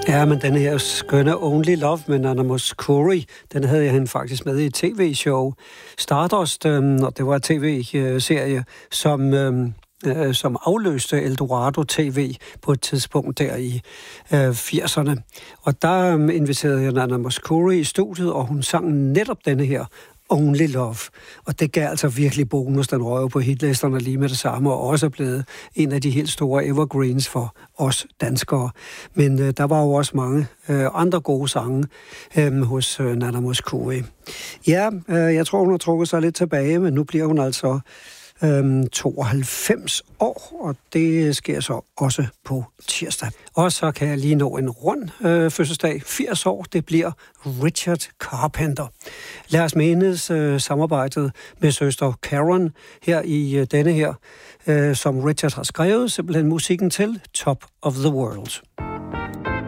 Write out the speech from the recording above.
Ja, men den her skønne Only Love med Nana Mouskouri, den havde jeg hende faktisk med i et tv-show. Stardust, og det var et tv-serie, som afløste Eldorado TV på et tidspunkt der i 80'erne. Og der inviterede jeg Nana Mouskouri i studiet, og hun sang netop denne her Only Love. Og det gav altså virkelig bonus, den røg på hitlisterne lige med det samme, og også blevet en af de helt store evergreens for os danskere. Men der var jo også mange andre gode sange hos Nana Mouskouri. Ja, jeg tror, hun har trukket sig lidt tilbage, men nu bliver hun altså 92 år, og det sker så også på tirsdag. Og så kan jeg lige nå en rund fødselsdag. 80 år, det bliver Richard Carpenter. Lad os mindes samarbejdet med søster Karen her i denne her, som Richard har skrevet, simpelthen musikken til Top of the World.